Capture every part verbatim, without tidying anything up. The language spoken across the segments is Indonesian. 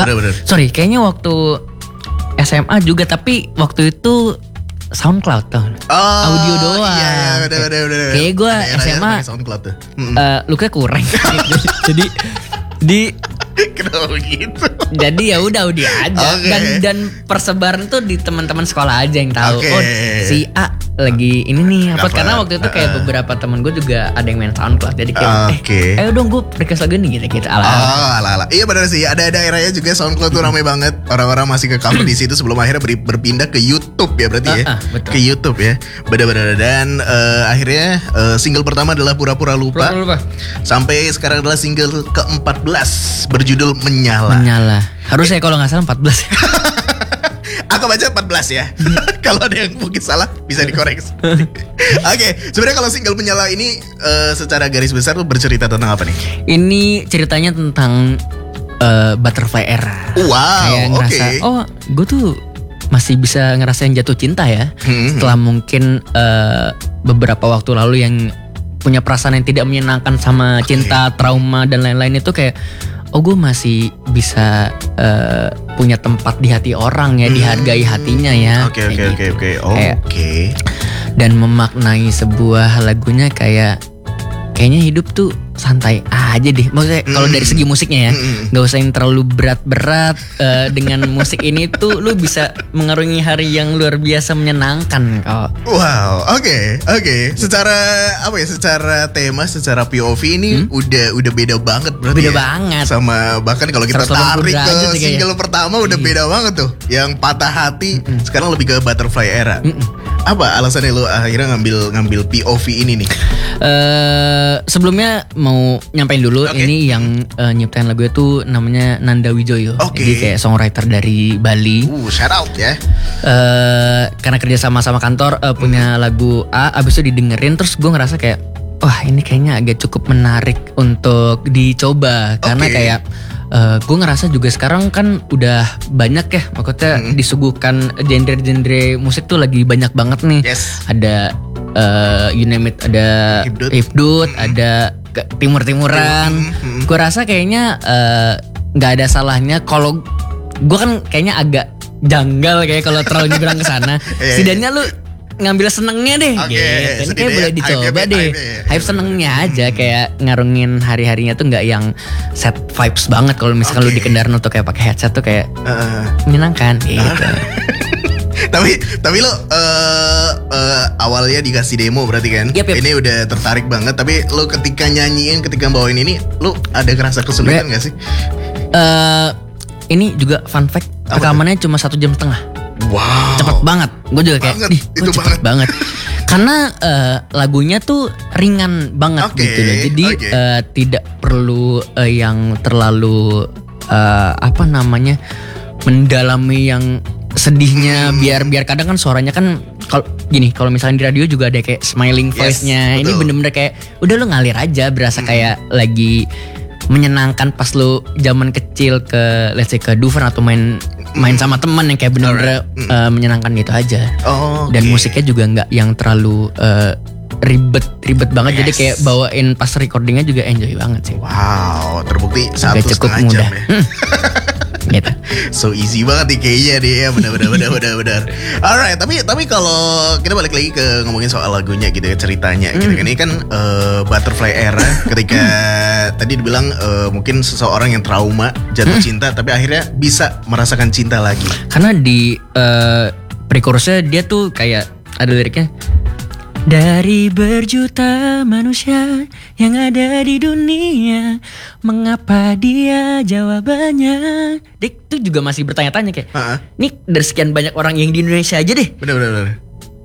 benar-benar. Sorry, kayaknya waktu S M A juga, tapi waktu itu SoundCloud tuh. Oh, audio doang. Iya, iya, bener, bener, bener. Kayak gue S M A SoundCloud tuh. Uh, lukanya kurang. Jadi di kenapa gitu? Jadi ya udah udah aja. Okay. Dan dan persebaran tuh di teman-teman sekolah aja yang tahu. Okay. Oh, si A lagi ini nih apa? Karena waktu itu kayak uh, beberapa teman gue juga ada yang main SoundCloud. Jadi kayak okay. eh, ayo dong gue request lagu nih gitu-gitu. Ala. Oh, ala-ala. Iya benar sih. Ada daerahnya juga SoundCloud tuh ramai banget. Orang-orang masih ke cover di situ sebelum akhirnya ber- berpindah ke YouTube ya berarti ya. Uh, uh, betul. Ke YouTube ya. Benar-benar. Dan uh, akhirnya uh, single pertama adalah Pura-Pura Lupa. Pura-pura lupa. Sampai sekarang adalah single keempat belas berjudul Menyala. Menyala. Harusnya kalau nggak salah empat belas. Aku baca empat belas ya. Kalau ada yang mungkin salah bisa dikoreksi. Oke, okay, sebenarnya kalau single Menyala ini uh, secara garis besar tuh bercerita tentang apa nih? Ini ceritanya tentang uh, butterfly era. Wow, kayak ngerasa, okay. oh gue tuh masih bisa ngerasain jatuh cinta ya. Hmm. Setelah mungkin uh, beberapa waktu lalu yang punya perasaan yang tidak menyenangkan sama okay. cinta, trauma dan lain-lain itu kayak oh gue masih bisa uh, punya tempat di hati orang ya, hmm. dihargai hatinya ya. Oke oke oke oke. Oke. Dan memaknai sebuah lagunya kayak kayaknya hidup tuh santai aja deh. Maksudnya mm. kalau dari segi musiknya ya, mm. gak usah yang terlalu berat-berat. uh, Dengan musik ini tuh lu bisa mengarungi hari yang luar biasa menyenangkan kok. Wow, oke, okay, oke. Okay. Secara apa ya? Secara tema, secara P O V ini hmm? udah udah beda banget berarti. Beda ya? banget. Sama bahkan kalau kita tarik ke single pertama udah iya. beda banget tuh. Yang Patah Hati Mm-mm. sekarang lebih ke Butterfly Era. Mm-mm. Apa alasannya lu akhirnya ngambil ngambil P O V ini nih? Uh, sebelumnya mau nyampein dulu okay. Ini yang uh, nyiptain lagu itu namanya Nanda Wijoyo. Okay. Jadi kayak songwriter dari Bali. Uh, shout out ya. Uh, karena kerja sama sama kantor uh, punya hmm. lagu A, abis itu didengerin terus gue ngerasa kayak wah ini kayaknya agak cukup menarik untuk dicoba. Karena okay. kayak Uh, gue ngerasa juga sekarang kan udah banyak ya, maksudnya hmm. disuguhkan genre-genre musik tuh lagi banyak banget nih. Yes. Ada uh, you name it, ada hipdut, hmm. ada timur-timuran. Hmm. Gue rasa kayaknya nggak uh, ada salahnya kalau gue kan kayaknya agak janggal kayak kalau terlalu nyebrang ke sana. Setidaknya lu ngambil senengnya deh, okay, gitu. Ini kayak boleh dicoba hype, deh. Hype, hype senengnya aja, hmm. kayak ngarungin hari-harinya tuh nggak yang set vibes banget. Kalau misalkan okay. lu di kendaraan tuh kayak pakai headset tuh kayak uh. menyenangkan, gitu. Uh. tapi tapi lo uh, uh, awalnya dikasih demo berarti kan? Yep, yep. Ini udah tertarik banget. Tapi lo ketika nyanyiin, ketika bawain ini, lo ada kerasa kesulitan nggak sih? Uh, ini juga fun fact. Rekamannya cuma satu jam setengah. Wow, cepet banget. Gue juga kayak, banget, ih, itu cepet banget. banget. Karena uh, lagunya tuh ringan banget okay, gitu loh. Jadi okay. uh, tidak perlu uh, yang terlalu uh, apa namanya mendalami yang sedihnya. Hmm. Biar biar kadang kan suaranya kan kalau gini, kalau misalnya di radio juga ada kayak smiling voice-nya. Yes, ini bener-bener kayak udah lu ngalir aja, berasa hmm. kayak lagi menyenangkan pas lu zaman kecil ke let's say ke Dufan atau main main sama teman yang kayak bener-bener right. uh, menyenangkan gitu aja. Oh, dan okay. musiknya juga nggak yang terlalu uh, ribet ribet banget. Yes. Jadi kayak bawain pas recordingnya juga enjoy banget sih. Wow, terbukti satu cukup setengah mudah. jam ya. Gitu. So easy banget nih kayaknya dia ya, benar-benar benar-benar benar. Alright, tapi tapi kalau kita balik lagi ke ngomongin soal lagunya gitu ya, ceritanya mm. gitu kan. Ini kan uh, Butterfly Era ketika tadi dibilang uh, mungkin seseorang yang trauma jatuh mm. cinta tapi akhirnya bisa merasakan cinta lagi. Karena di uh, pre-chorusnya dia tuh kayak ada liriknya, dari berjuta manusia yang ada di dunia, mengapa dia jawabannya? Dia tuh juga masih bertanya-tanya kayak, uh-huh. nih dari sekian banyak orang yang di Indonesia aja deh. Bener-bener.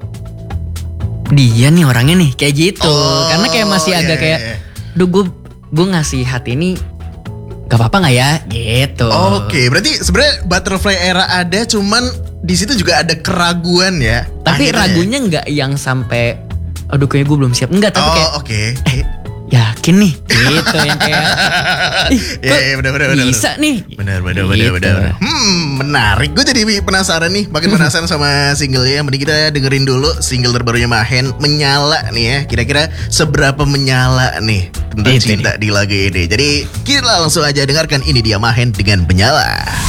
Dia nih orangnya nih kayak gitu. Oh, karena kayak masih yeah, agak kayak, duh gue gue ngasih hati ini gak apa-apa nggak ya? Gitu. Oke, okay, berarti sebenarnya Butterfly Era ada, cuman di situ juga ada keraguan ya. Tapi akhirnya ragunya nggak yang sampai aduh kayaknya gue belum siap. Enggak, tapi oh, kayak okay. eh, yakin nih gitu yang kayak ih, ya, ya, bener, bener, bisa bener. nih. Benar benar gitu. benar benar. Hmm, menarik. Gue jadi penasaran nih, makin penasaran sama singlenya. Mending kita dengerin dulu single terbarunya Mahen, Menyala nih ya. Kira-kira seberapa menyala nih tentang itu cinta nih. Di lagu ini. Jadi kita langsung aja dengarkan, ini dia Mahen dengan Menyala.